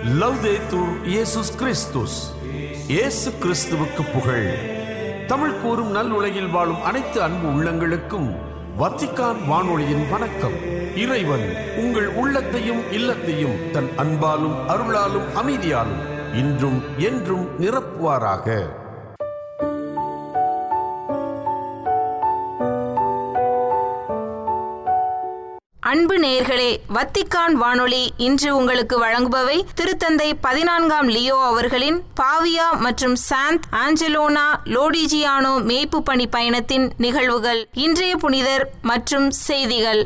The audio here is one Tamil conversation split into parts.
லவ்தேத்தூர் இயேசுஸ் கிறிஸ்துஸ். இயேசு கிறிஸ்துவுக்கு புகழ். தமிழ் கூறும் நல்லுலகில் வாழும் அனைத்து அன்பு உள்ளங்களுக்கும் வத்திக்கான் வானொலியின் வணக்கம். இறைவன் உங்கள் உள்ளத்தையும் இல்லத்தையும் தன் அன்பாலும் அருளாலும் அமைதியாலும் இன்றும் என்றும் நிரப்புவாராக. அன்பு நேயர்களே, வத்திக்கான் வானொலி இன்று உங்களுக்கு வழங்குபவை திருத்தந்தை 14ஆம் லியோ அவர்களின் பாவியா மற்றும் சாந்த் ஆஞ்சலோனா லோடிஜியானோ மேய்ப்பு பணி பயணத்தின் நிகழ்வுகள், இன்றைய புனிதர் மற்றும் செய்திகள்.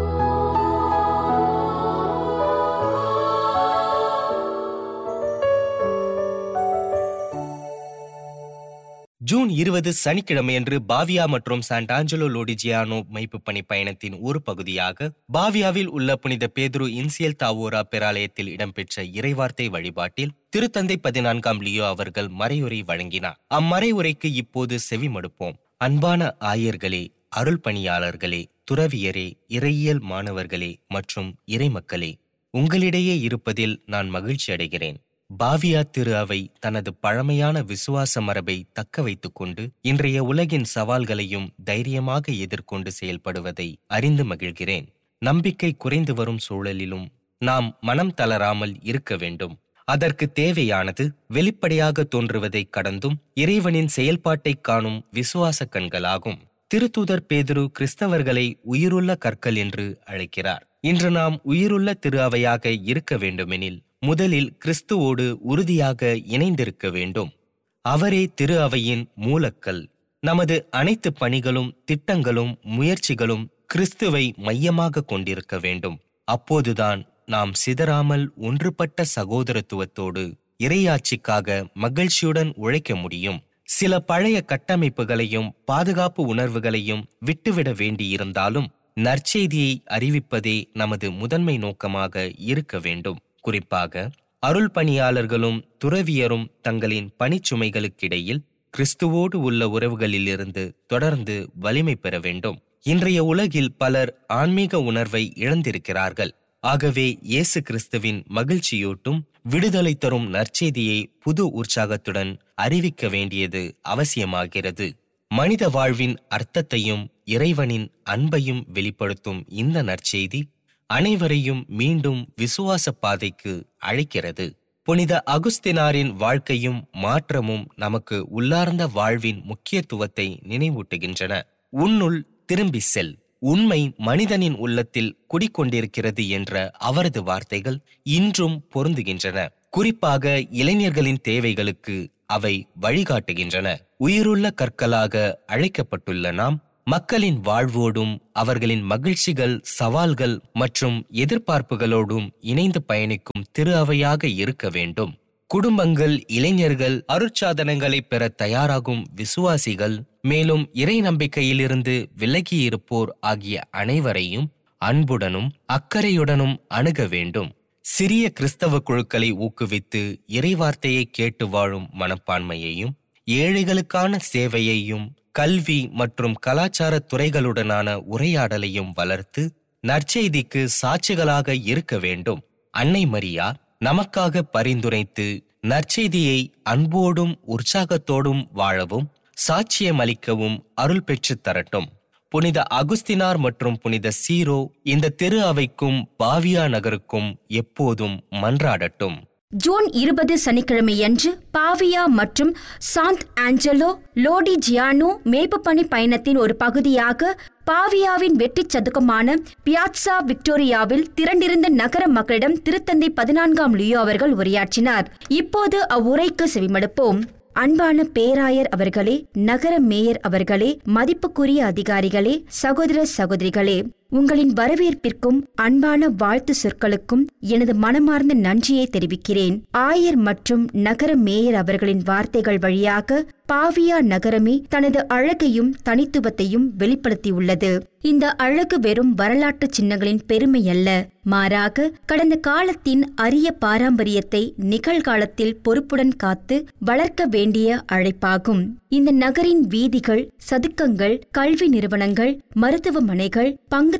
ஜூன் 20 சனிக்கிழமையன்று பாவியா மற்றும் சாண்ட் ஆஞ்சலோ லோடிஜியானோ மைப்பு பணி பயணத்தின் ஒரு பகுதியாக பாவியாவில் உள்ள புனித பேதுரு இன்சியல் தாவோரா பேராலயத்தில் இடம்பெற்ற இறைவார்த்தை வழிபாட்டில் திருத்தந்தை 14ஆம் லியோ அவர்கள் மறையுரை வழங்கினார். அம்மறையுரைக்கு இப்போது செவிமடுப்போம். அன்பான ஆயர்களே, அருள் பணியாளர்களே, துறவியரே, இறையியல் மாணவர்களே மற்றும் இறைமக்களே, உங்களிடையே இருப்பதில் நான் மகிழ்ச்சி அடைகிறேன். பாவியா திரு அவை தனது பழமையான விசுவாச மரபை தக்க வைத்துக் கொண்டு இன்றைய உலகின் சவால்களையும் தைரியமாக எதிர்கொண்டு செயல்படுவதை அறிந்து மகிழ்கிறேன். நம்பிக்கை குறைந்து வரும் சூழலிலும் நாம் மனம் தளராமல் இருக்க வேண்டும். அதற்கு தேவையானது வெளிப்படையாக தோன்றுவதை கடந்தும் இறைவனின் செயல்பாட்டை காணும் விசுவாச கண்களாகும். திருத்தூதர் பேதுரு கிறிஸ்தவர்களை உயிருள்ள கற்கள் என்று அழைக்கிறார். இன்று நாம் உயிருள்ள திரு அவையாக இருக்க வேண்டுமெனில் முதலில் கிறிஸ்துவோடு உறுதியாக இணைந்திருக்க வேண்டும். அவரே திரு அவையின் மூலக்கல். நமது அனைத்து பணிகளும் திட்டங்களும் முயற்சிகளும் கிறிஸ்துவை மையமாக கொண்டிருக்க வேண்டும். அப்போதுதான் நாம் சிதறாமல் ஒன்றுபட்ட சகோதரத்துவத்தோடு இறையாட்சிக்காக மகிழ்ச்சியுடன் உழைக்க முடியும். சில பழைய கட்டமைப்புகளையும் பாதுகாப்பு உணர்வுகளையும் விட்டுவிட வேண்டியிருந்தாலும் நற்செய்தியை அறிவிப்பதே நமது முதன்மை நோக்கமாக இருக்க வேண்டும். குறிப்பாக அருள் பணியாளர்களும் துறவியரும் தங்களின் பணிச்சுமைகளுக்கிடையில் கிறிஸ்துவோடு உள்ள உறவுகளிலிருந்து தொடர்ந்து வலிமை பெற வேண்டும். இன்றைய உலகில் பலர் ஆன்மீக உணர்வை இழந்திருக்கிறார்கள். ஆகவே இயேசு கிறிஸ்துவின் மகிழ்ச்சியூட்டும் விடுதலை தரும் நற்செய்தியை புது உற்சாகத்துடன் அறிவிக்க வேண்டியது அவசியமாகிறது. மனித வாழ்வின் அர்த்தத்தையும் இறைவனின் அன்பையும் வெளிப்படுத்தும் இந்த நற்செய்தி அனைவரையும் மீண்டும் விசுவாச பாதைக்கு அழைக்கிறது. புனித அகுஸ்தினாரின் வாழ்க்கையும் மாற்றமும் நமக்கு உள்ளார்ந்த வாழ்வின் முக்கியத்துவத்தை நினைவூட்டுகின்றன. உன்னுள் திரும்பி செல். உண்மை மனிதனின் உள்ளத்தில் குடிக்கொண்டிருக்கிறது என்ற அவரது வார்த்தைகள் இன்றும் பொருந்துகின்றன. குறிப்பாக இளைஞர்களின் தேவைகளுக்கு அவை வழிகாட்டுகின்றன. உயிருள்ள கற்களாக அழைக்கப்பட்டுள்ள நாம் மக்களின் வாழ்வோடும் அவர்களின் மகிழ்ச்சிகள், சவால்கள் மற்றும் எதிர்பார்ப்புகளோடும் இணைந்து பயணிக்கும் திரு அவையாக இருக்க வேண்டும். குடும்பங்கள், இளைஞர்கள், அருட்சாதனங்களை பெற தயாராகும் விசுவாசிகள், மேலும் இறை நம்பிக்கையிலிருந்து விலகியிருப்போர் ஆகிய அனைவரையும் அன்புடனும் அக்கறையுடனும் அணுக வேண்டும். சிறிய கிறிஸ்தவ குழுக்களை ஊக்குவித்து இறைவார்த்தையை கேட்டு வாழும் மனப்பான்மையையும், ஏழைகளுக்கான சேவையையும், கல்வி மற்றும் கலாச்சார துறைகளுடனான உரையாடலையும் வளர்த்து நற்செய்திக்கு சாட்சிகளாக இருக்க வேண்டும். அன்னை மரியா நமக்காக பரிந்துரைத்து நற்செய்தியை அன்போடும் உற்சாகத்தோடும் வாழவும் சாட்சியமளிக்கவும் அருள் பெற்று தரட்டும். புனித அகுஸ்தினார் மற்றும் புனித சீரோ இந்த திரு அவைக்கும் பாவியா நகருக்கும் எப்போதும் மன்றாடட்டும். ஜூன் 20 சனிக்கிழமையன்று பாவியா மற்றும் சாந்த் ஆஞ்சலோ லோடிஜியானோ மேய்ப்பு பணி பயணத்தின் ஒரு பகுதியாக பாவியாவின் வெற்றி சதுக்கமான பியாட்சா விக்டோரியாவில் திரண்டிருந்த நகர மக்களிடம் திருத்தந்தை 14ஆம் லியோ அவர்கள் உரையாற்றினார். இப்போது அவ்வுரைக்கு செவிமடுப்போம். அன்பான பேராயர் அவர்களே, நகர மேயர் அவர்களே, மதிப்புக்குரிய அதிகாரிகளே, சகோதர சகோதரிகளே, உங்களின் வரவேற்பிற்கும் அன்பான வாழ்த்து சொற்களுக்கும் எனது மனமார்ந்த நன்றியை தெரிவிக்கிறேன். ஆயர் மற்றும் நகர மேயர் அவர்களின் வார்த்தைகள் வழியாக பாவியா நகரமே தனது அழகையும் தனித்துவத்தையும் வெளிப்படுத்தியுள்ளது. இந்த அழகு வெறும் வரலாற்று சின்னங்களின் பெருமை அல்ல, மாறாக கடந்த காலத்தின் அரிய பாரம்பரியத்தை நிகழ்காலத்தில் பொறுப்புடன் காத்து வளர்க்க வேண்டிய அழைப்பாகும். இந்த நகரின் வீதிகள், சதுக்கங்கள், கல்வி நிறுவனங்கள், மருத்துவமனைகள், பங்கு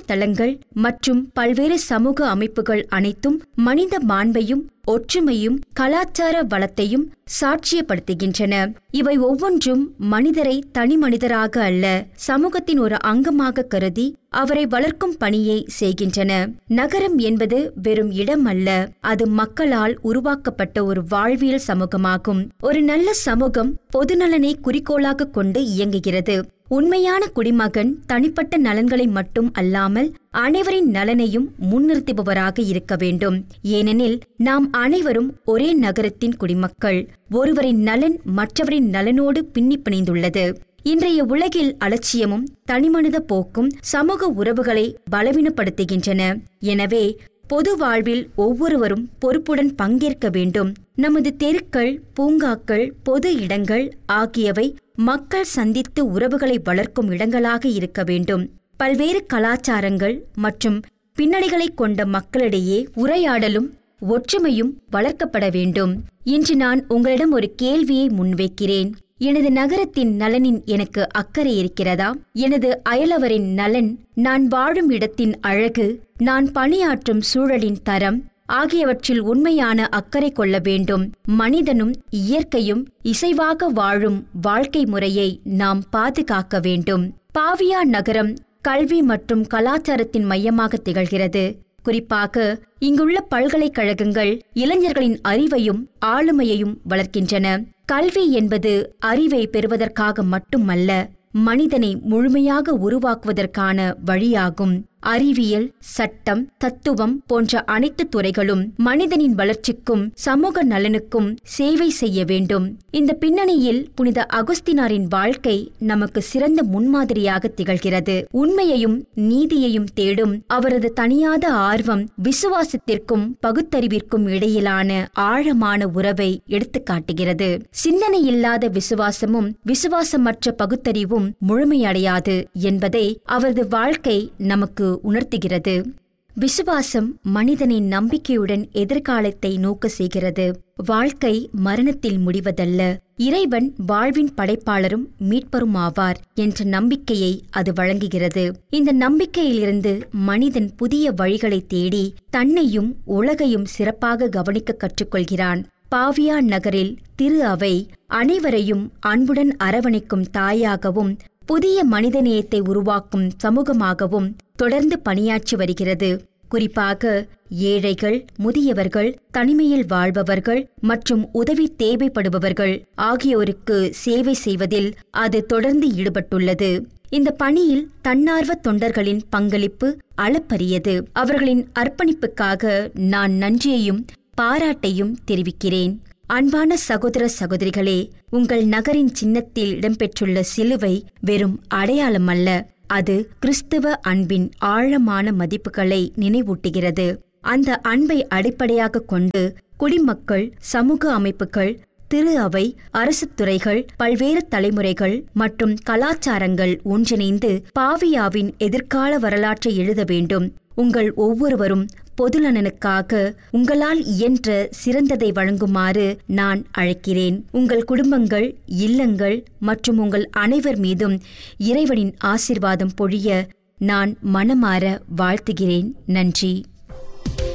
தளங்கள் மற்றும் பல்வேறு சமூக அமைப்புகள் அனைத்தும் மனித மாண்பையும் ஒற்றுமையும் கலாச்சார வளத்தையும் சாட்சியப்படுத்துகின்றன. இவை ஒவ்வொன்றும் மனிதரை தனி மனிதராக அல்ல, சமூகத்தின் ஒரு அங்கமாக கருதி அவரை வளர்க்கும் பணியை செய்கின்றன. நகரம் என்பது வெறும் இடம் அல்ல, அது மக்களால் உருவாக்கப்பட்ட ஒரு வாழ்வியல் சமூகமாகும். ஒரு நல்ல சமூகம் பொதுநலனை குறிக்கோளாக கொண்டு இயங்குகிறது. உண்மையான குடிமகன் தனிப்பட்ட நலன்களை மட்டும் அல்லாமல் அனைவரின் நலனையும் முன்னிறுத்துபவராக இருக்க வேண்டும். ஏனெனில் நாம் அனைவரும் ஒரே நகரத்தின் குடிமக்கள். ஒருவரின் நலன் மற்றவரின் நலனோடு பின்னி பிணைந்துள்ளது. இன்றைய உலகில் அலட்சியமும் தனிமனித போக்கும் சமூக உறவுகளை பலவீனப்படுத்துகின்றன. எனவே பொது வாழ்வில் ஒவ்வொருவரும் பொறுப்புடன் பங்கேற்க வேண்டும். நமது தெருக்கள், பூங்காக்கள், பொது இடங்கள் ஆகியவை மக்கள் சந்தித்து உறவுகளை வளர்க்கும் இடங்களாக இருக்க வேண்டும். பல்வேறு கலாச்சாரங்கள் மற்றும் பின்னணிகளை கொண்ட மக்களிடையே உரையாடலும் ஒற்றுமையும் வளர்க்கப்பட வேண்டும். இன்று நான் உங்களிடம் ஒரு கேள்வியை முன்வைக்கிறேன். எனது நகரத்தின் நலனின் எனக்கு அக்கறை இருக்கிறதா? எனது அயலவரின் நலன், நான் வாழும் இடத்தின் அழகு, நான் பணியாற்றும் சூழலின் தரம் ஆகியவற்றில் உண்மையான அக்கறை கொள்ள வேண்டும். மனிதனும் இயற்கையும் இசைவாக வாழும் வாழ்க்கை முறையை நாம் பாதுகாக்க வேண்டும். பாவியா நகரம் கல்வி மற்றும் கலாச்சாரத்தின் மையமாக திகழ்கிறது. குறிப்பாக இங்குள்ள பல்கலைக்கழகங்கள் இளைஞர்களின் அறிவையும் ஆளுமையையும் வளர்க்கின்றன. கல்வி என்பது அறிவை பெறுவதற்காக மட்டுமல்ல, மனிதனை முழுமையாக உருவாக்குவதற்கான வழியாகும். அறிவியல், சட்டம், தத்துவம் போன்ற அனைத்து துறைகளும் மனிதனின் வளர்ச்சிக்கும் சமூக நலனுக்கும் சேவை செய்ய வேண்டும். இந்த பின்னணியில் புனித அகுஸ்தினாரின் வாழ்க்கை நமக்கு சிறந்த முன்மாதிரியாக திகழ்கிறது. உண்மையையும் நீதியையும் தேடும் அவரது தனியாத ஆர்வம் விசுவாசத்திற்கும் பகுத்தறிவிற்கும் இடையிலான ஆழமான உறவை எடுத்துக்காட்டுகிறது. சிந்தனை இல்லாத விசுவாசமும் விசுவாசமற்ற பகுத்தறிவும் முழுமையடையாது என்பதை அவரது வாழ்க்கை நமக்கு உணர்த்துகிறது. விசுவாசம் மனிதனை நம்பிக்கையுடன் எதிர்காலத்தை நோக்க செய்கிறது. வாழ்க்கை மரணத்தில் முடிவதல்ல, இறைவன் வாழ்வின் படைப்பாளரும் மீட்பரும் ஆவார் என்ற நம்பிக்கையை அது வழங்குகிறது. இந்த நம்பிக்கையிலிருந்து மனிதன் புதிய வழிகளை தேடி தன்னையும் உலகையும் சிறப்பாக கவனிக்க கற்றுக்கொள்கிறான். பாவியா நகரில் திரு அவை அனைவரையும் அன்புடன் அரவணைக்கும் தாயாகவும் புதிய மனிதநேயத்தை உருவாக்கும் சமூகமாகவும் தொடர்ந்து பணியாற்றி வருகிறது. குறிப்பாக ஏழைகள், முதியவர்கள், தனிமையில் வாழ்பவர்கள் மற்றும் உதவி தேவைப்படுபவர்கள் ஆகியோருக்கு சேவை செய்வதில் அது தொடர்ந்து ஈடுபட்டுள்ளது. இந்த பணியில் தன்னார்வ தொண்டர்களின் பங்களிப்பு அளப்பரியது. அவர்களின் அர்ப்பணிப்புக்காக நான் நன்றியையும் பாராட்டையும் தெரிவிக்கிறேன். அன்பான சகோதர சகோதரிகளே, உங்கள் நகரின் சின்னத்தில் இடம்பெற்றுள்ள சிலுவை வெறும் அடையாளம் அல்ல, அது கிறிஸ்துவ அன்பின் ஆழமான மதிப்புகளை நினைவூட்டுகிறது. அந்த அன்பை அடிப்படையாக கொண்டு குடிமக்கள், சமூக அமைப்புகள், திரு அவை, அரசு துறைகள், பல்வேறு தலைமுறைகள் மற்றும் கலாச்சாரங்கள் ஒன்றிணைந்து பாவியாவின் எதிர்கால வரலாற்றை எழுத வேண்டும். உங்கள் ஒவ்வொருவரும் பொதுநலனுக்காக உங்களால் இயன்ற சிறந்ததை வழங்குமாறு நான் அழைக்கிறேன். உங்கள் குடும்பங்கள், இல்லங்கள் மற்றும் உங்கள் அனைவர் மீதும் இறைவனின் ஆசீர்வாதம் பொழிய நான் மனமாற வாழ்த்துகிறேன். நன்றி.